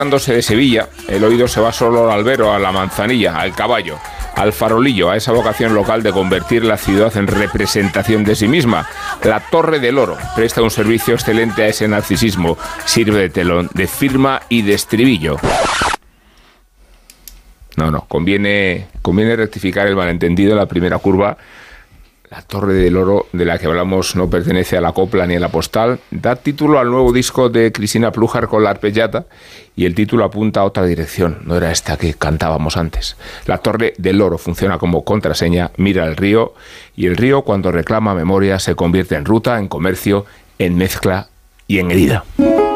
De Sevilla, el oído se va solo al albero, a la manzanilla, al caballo, al farolillo, a esa vocación local de convertir la ciudad en representación de sí misma. La Torre del Oro presta un servicio excelente a ese narcisismo, sirve de telón, de firma y de estribillo. No, conviene rectificar el malentendido en la primera curva. La Torre del Oro, de la que hablamos, no pertenece a la copla ni a la postal. Da título al nuevo disco de Cristina Plújar con la arpellata y el título apunta a otra dirección. No era esta que cantábamos antes. La Torre del Oro funciona como contraseña, mira el río, y el río, cuando reclama memoria, se convierte en ruta, en comercio, en mezcla y en herida.